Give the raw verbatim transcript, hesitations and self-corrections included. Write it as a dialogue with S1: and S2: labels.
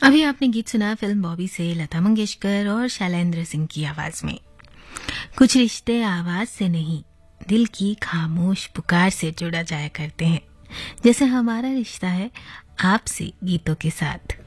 S1: अभी आपने गीत सुना फिल्म बॉबी से लता मंगेशकर और शैलेंद्र सिंह की आवाज में। कुछ रिश्ते आवाज से नहीं, दिल की खामोश पुकार से जुड़ा जाया करते हैं, जैसे हमारा रिश्ता है आपसे गीतों के साथ।